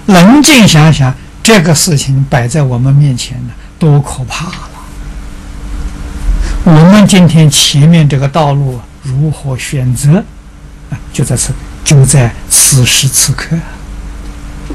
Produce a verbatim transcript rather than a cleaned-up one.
冷静想想，这个事情摆在我们面前呢，多可怕了！我们今天前面这个道路如何选择？啊，就在此，就在此时此刻。